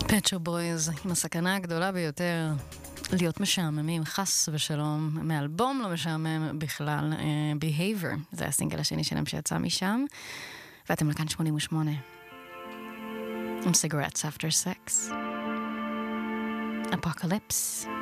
פט שופ בויז, עם הסכנה הגדולה ביותר להיות משעממים, חס ושלום, מאלבום לא משעמם בכלל, Behavior, זה הסינגל השני שלהם שיצא משם, ואתם לכאן 88. עם Cigarettes After Sex. Apocalypse.